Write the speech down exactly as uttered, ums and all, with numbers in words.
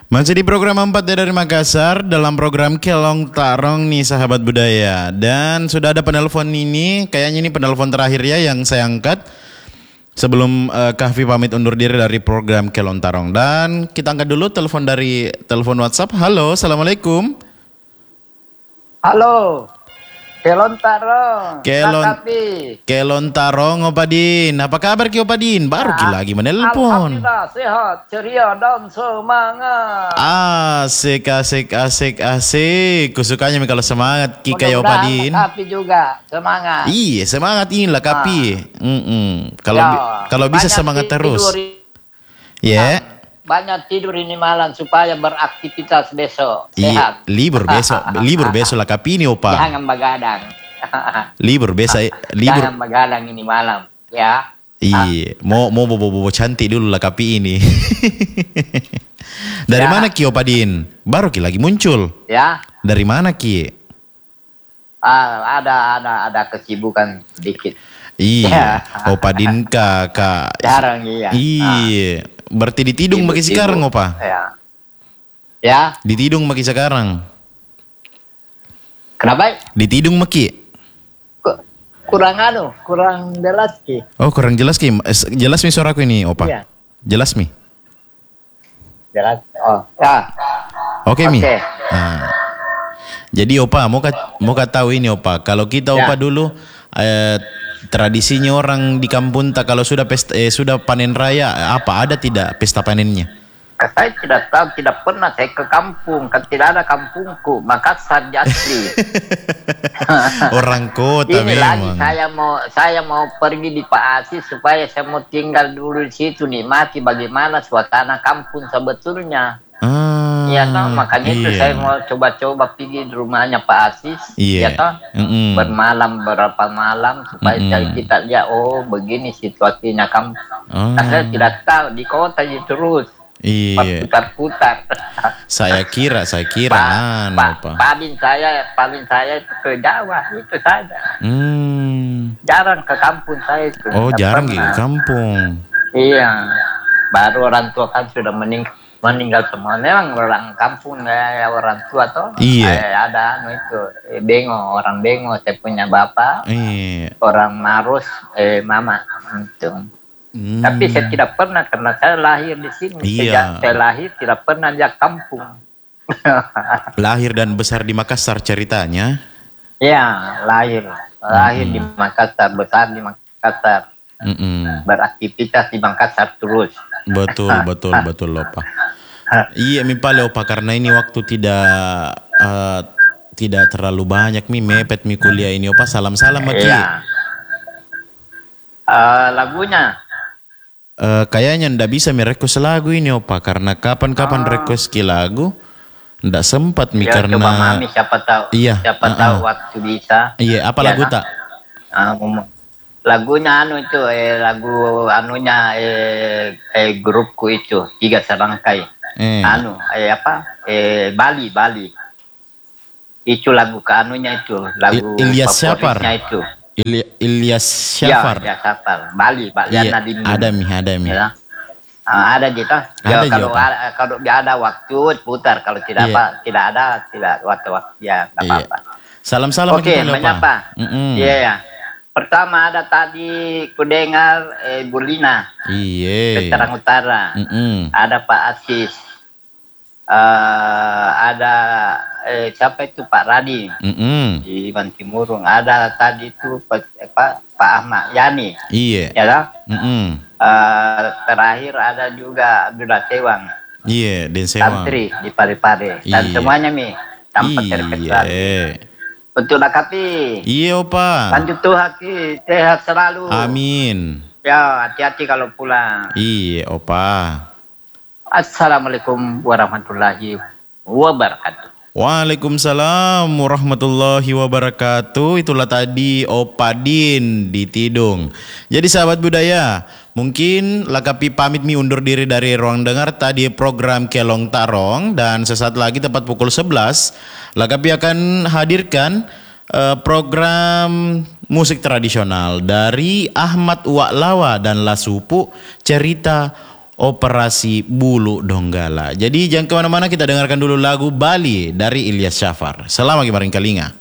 Masih di program empat D dari Makassar dalam program Kelong Tarong nih sahabat budaya. Dan sudah ada penelpon ini, kayaknya ini penelpon terakhir ya yang saya angkat sebelum uh, Kahfi pamit undur diri dari program Kelong Tarong. Dan kita angkat dulu telepon dari telepon WhatsApp. Halo, Assalamualaikum. Halo, Kelong Tarong. Kelon, Kelong Tarong Opadin. Apa kabar Ki Opadin? Baru Ki lagi menelpon. Alhamdulillah sehat, ceria dan semangat. Asik, asik, asik, asik. Kusukanya kalau semangat Ki kayak Opadin. Tapi juga semangat. Iya, semangat inilah Kapi. Mm-mm. Kalau Ya, bi- kalau bisa semangat terus. Ya. Yeah. Banyak tidur ini malam supaya beraktivitas besok. Iya, Sehat. libur besok, libur besok lah Kapi ini Opa. Jangan begadang. Libur besok, libur. Jangan begadang ini malam, ya. Iya, mau mau bobo bobo cantik dulu lah Kapi ini. Dari Ya. mana Ki Opadin? Baru Ki lagi muncul. Ya. Dari mana Ki? Ah, ada ada ada kesibukan sedikit. Iya, Opadin kakak. Jarang iya. Iya, berarti di Tidung Sibuk, maki sekarang sibuk. Opa? Ya. Ya. Di Tidung maki sekarang. Kenapa? Di Tidung maki. Ku- Kurang anu, kurang jelas ki. Oh, kurang jelas Ki. Es- Jelas mi suaraku ini Opa? Iya. Jelas mi? Jelas. Oh, ya. Oke mi. Oke. Nah. Jadi Opa, mau ka, mau ka tahu ini Opa. Kalau kita Ya. Opa dulu eh, tradisinya orang di kampung tak kalau sudah pesta, eh, sudah panen raya apa ada tidak pesta panennya? Saya tidak tahu, tidak pernah saya ke kampung, kan tidak ada kampungku, Makassar asli. Orang kota Ini lagi memang. saya mau saya mau pergi di Pak Asis supaya saya mau tinggal dulu di situ nikmati bagaimana suasana kampung sebetulnya. Ah, Iya toh, makanya itu iya. saya mau coba-coba pergi di rumahnya Pak Asis. Iya. Ya toh, Mm-mm. bermalam berapa malam supaya Mm-mm. saya kita lihat oh begini situasinya kampung. Ah. Nah, saya tidak tahu di kota aja terus Iya. putar-putar. Saya kira, saya kira Pak, anu Pak, Pak. paling saya, paling saya itu ke Jawa itu saja. Hmm. Jarang ke kampung saya itu. Oh, Nggak jarang pernah. di kampung. Iya, baru orang tua kan sudah meninggal. Meninggal semua, memang orang kampung ya orang tua toh. Iya. Eh, ada anu itu eh, Bengo, orang Bengo, saya punya bapak, Iya. orang Marus, eh mama itu. Hmm. Tapi saya tidak pernah karena saya lahir di sini. Iya. Sejak saya lahir tidak pernah di kampung. Lahir dan besar di Makassar ceritanya. Iya, lahir, lahir di Makassar, besar di Makassar, Mm-mm. beraktivitas di Makassar terus. Betul, betul, betul Opa. Iya, mi pale Opa karena ini waktu tidak eh, tidak terlalu banyak mi mepet mi kuliah ini Opa. Salam-salam Maki. Iya. Eh, lagunya. Eh, kayaknya ndak bisa mi request lagu ini Opa karena kapan-kapan Oh. request ki lagu ndak sempat mi Ya, karena coba mami siapa tahu. Iya, Siapa uh-uh. tahu waktu bisa. Iya, apa Ya, lagu nah. tak? Ah, ngomong. Lagunya anu itu eh lagu anunya eh, eh grupku itu tiga serangkai. Eh. Anu eh apa? Eh Bali Bali. Itu lagu ke anunya itu, lagu Il- Ilyas Syafar. favoritnya itu. Ili- Ilyas Syafar. Ya, Ilyas Syafar. Bali, Bali. Iya, Yana Dinding. ada mi, ada mi. Ya. Ah, ada gitu. Ya, Ada kalau juga. ada, kalau ada waktu putar, kalau tidak Iya. apa, tidak ada, tidak waktu-waktu ya, tidak Iya. apa-apa. Salam-salam Oke, kita Opa. menyapa. Mm-mm. Iya, ya. Pertama ada tadi kudengar eh, Bulina, Iya. Veteran Utara. Mm-mm. Ada Pak Asis. Eh, ada eh, siapa itu Pak Radi Mm-mm. di Bantimurung. Ada tadi itu Pak, Pak, Pak Ahmad Yani. Iya. Ya lah. Mm-mm. Eh, terakhir ada juga Abdullah Tewang, Iya, dan sewa. santri di Pare-Pare. Dan Iya. semuanya mi tanpa terkecuali. Iya. Betul lah Kapi. Iya, Opa. Lanjut tuh Haki, sehat selalu. Amin. Ya, hati-hati kalau pulang. Iya, Opa. Assalamualaikum warahmatullahi wabarakatuh. Waalaikumsalam warahmatullahi wabarakatuh. Itulah tadi Opa Din di Tidung. Jadi sahabat budaya, mungkin Lakapi pamit mi undur diri dari ruang dengar tadi program Kelong Tarong. Dan sesaat lagi tepat pukul sebelas Lakapi akan hadirkan eh, program musik tradisional dari Ahmad Waklawa dan Lasupu, cerita Operasi Bulu Donggala. Jadi jangan kemana-mana, kita dengarkan dulu lagu Bali dari Ilyas Syafar. Selamat maring kalinga.